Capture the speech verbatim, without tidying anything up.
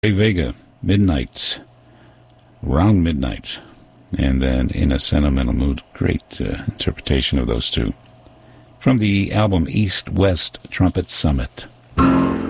Ray Vega, Midnight, Around Midnight, and then In a Sentimental Mood. Great uh, interpretation of those two. From the album East West Trumpet Summit.